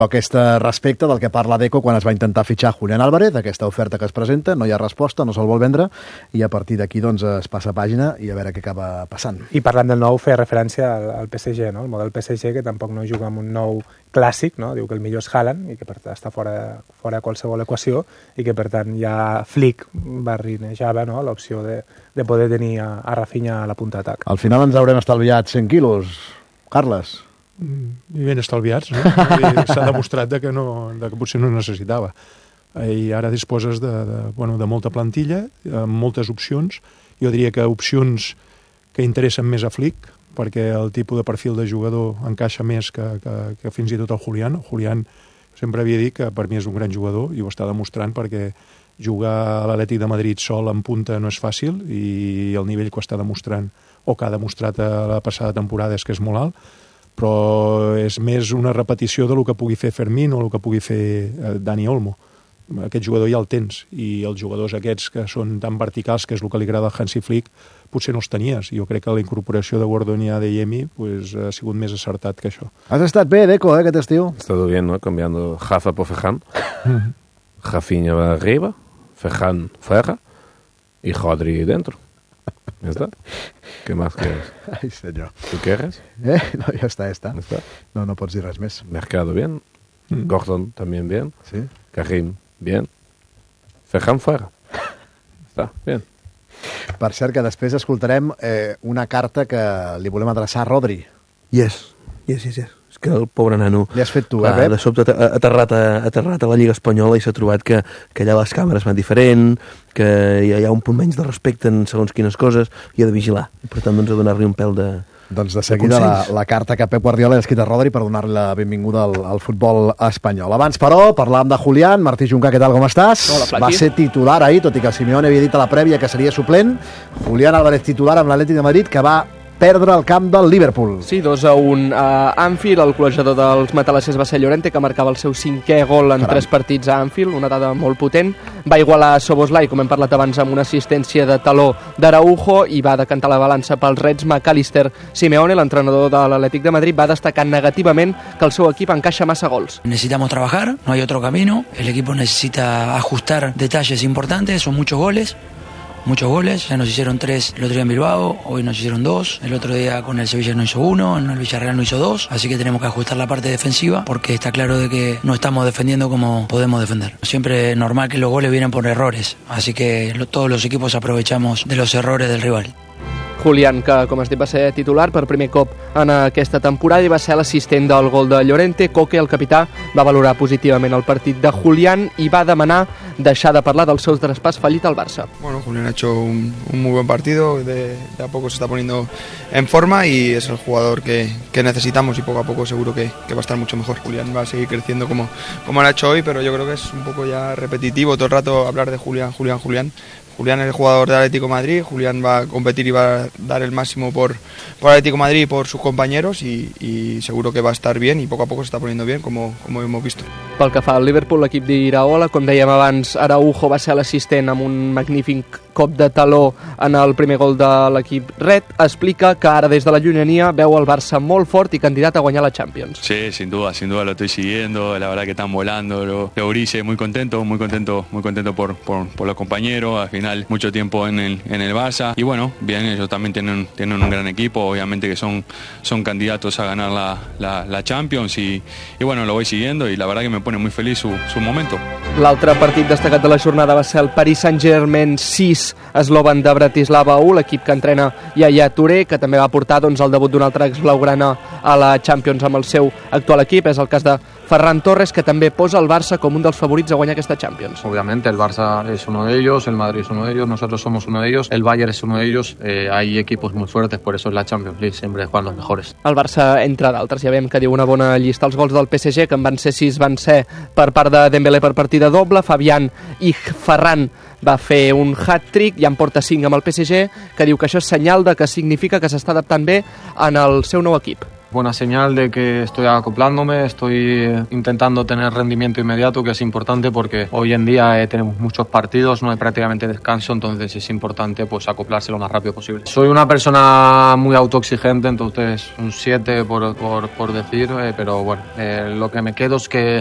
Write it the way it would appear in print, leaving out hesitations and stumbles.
Aquest respecte del que parla Deco quan es va intentar fitxar Julián Álvarez, aquesta oferta que es presenta, no hi ha resposta, no se'l vol vendre, i a partir d'aquí doncs, es passa pàgina i a veure què acaba passant. I parlant del nou, feia referència al PSG, no? El model PSG, que tampoc no juga amb un nou clàssic, no? Diu que el millor és Haaland i que per tant està fora de qualsevol equació i que per tant ja Flick barrinejava, no? L'opció de poder tenir a Rafinha a la punta d'atac. Al final ens haurem estalviat 100 quilos, Carles. I ben estalviats, no? S'ha demostrat que potser no necessitava. I ara disposes de molta plantilla, amb moltes opcions. Jo diria que opcions que interessen més a Flick, perquè el tipus de perfil de jugador encaixa més que fins i tot el Julián. El Julián sempre havia dit que per mi és un gran jugador i ho està demostrant, perquè jugar a l'Atlètic de Madrid sol en punta no és fàcil i el nivell que està demostrant o que ha demostrat a la passada temporada és que és molt alt, però és més una repetició del que pugui fer Fermín o el que pugui fer Dani Olmo. Aquest jugador ja el tens, i els jugadors aquests que són tan verticals, que és el que li agrada a Hansi Flick, potser no els tenies. Jo crec que la incorporació de Gordon i Adeyemi ha sigut més acertat que això. Has estat bé, Deco, aquest estiu? Ha estado bien, ¿no? Cambiando Jafa por Feján. Rafinha va arriba, Feján fuera y Rodri dentro. ¿Ya está? ¿Qué más quieres? Ai, senyor. ¿Tú quieres? No, ja està. ¿Ya está? No pots dir res més. Mercado bien. Gordon también bien. Sí. Karim bien. Feján fuera. Està, bien. Per cert, que després escoltarem una carta que li volem adreçar a Rodri. Yes. És que el pobre nano... Li has fet tu, Pep? De sobte ha aterrat a la Lliga Espanyola i s'ha trobat que allà les càmeres van diferent, que hi ha un punt menys de respecte en segons quines coses, i ha de vigilar. I per tant, doncs, ha de donar-li un pèl de... Doncs de seguida la carta que Pep Guardiola ha escrit a Rodri per donar-li la benvinguda al futbol espanyol. Abans, però, parlàvem de Julián. Martí Juncà, què tal, com estàs? Hola, Flaqui. Va ser titular ahir, tot i que Simeone havia dit a la prèvia que seria suplent. Julián Álvarez titular amb l'Atlètic de Madrid, que va perdre el camp del Liverpool. Sí, 2-1 a Anfield. El col·legiador dels matalassers va ser Llorente, que marcava el seu 5è gol en 3 partits a Anfield, una dada molt potent. Va igualar Szoboszlai, com hem parlat abans, amb una assistència de taló d'Araujo, i va decantar la balança pels Reds. McAllister. Simeone, l'entrenador de l'Atlètic de Madrid, va destacar negativament que el seu equip encaixa massa gols. Necesitamos trabajar, no hay otro camino. El equipo necesita ajustar detalles importantes, son muchos goles, ya nos hicieron 3 el otro día en Bilbao, hoy nos hicieron 2, el otro día con el Sevilla no hizo 1, en el Villarreal no hizo 2, así que tenemos que ajustar la parte defensiva porque está claro de que no estamos defendiendo como podemos defender. Siempre es normal que los goles vienen por errores, así que todos los equipos aprovechamos de los errores del rival. Julián, que com has dit va ser titular per primer cop en aquesta temporada i va ser l'assistent del gol de Llorente. Coque, el capità, va valorar positivament el partit de Julián i va demanar deixar de parlar del seu traspàs fallit al Barça. Bueno, Julián ha hecho un muy buen partido, de a poco se está poniendo en forma y es el jugador que necesitamos y poco a poco seguro que va a estar mucho mejor. Julián va a seguir creciendo como lo ha hecho hoy, pero yo creo que es un poco ya repetitivo todo el rato hablar de Julián. Julián es el jugador de Atlético de Madrid, Julián va a competir y va a dar el máximo por Atlético de Madrid y por sus compañeros y seguro que va a estar bien y poco a poco se está poniendo bien como hemos visto. Pel que fa al Liverpool, l'equip d'Iraola, com dèiem abans, Araujo va ser l'assistent amb un magnífic cop de taló en el primer gol de l'equip red. Explica que ara des de la llunyania veu el Barça molt fort i candidat a guanyar la Champions. Sí, sin duda lo estoy siguiendo, la verdad que están volando los gurises, muy contento por los compañeros, al final mucho tiempo en el Barça y bueno, bien, ellos también tienen un gran equipo, obviamente que son candidatos a ganar la Champions y bueno, lo voy siguiendo y la verdad que me pone muy feliz su momento. L'altre partit destacat de la jornada va ser el Paris Saint-Germain 6, Slovan de Bratislava 1, l'equip que entrena Yaya Touré, que també va portar el debut d'un altre exblaugrana a la Champions amb el seu actual equip. És el cas de Ferran Torres, que també posa el Barça com un dels favorits a guanyar aquesta Champions. Obviamente el Barça es uno de ellos, el Madrid es uno de ellos, nosotros somos uno de ellos, el Bayern es uno de ellos, hay equipos muy fuertes, por eso es la Champions League, siempre juegan los mejores. El Barça, entre d'altres, ja veiem que diu una bona llista. Els gols del PSG, que en van ser 6, van ser per part de Dembélé per partida doble. Fabián i Ferran va fer un hat-trick i en porta 5 amb el PSG, que diu que això és senyal de que significa que s'està adaptant bé en el seu nou equip. buena señal de que estoy acoplándome, estoy intentando tener rendimiento inmediato, que es importante porque hoy en día tenemos muchos partidos, no hay prácticamente descanso, entonces es importante pues acoplarse lo más rápido posible. Soy una persona muy autoexigente, entonces un 7 por decir, pero bueno, lo que me quedo es que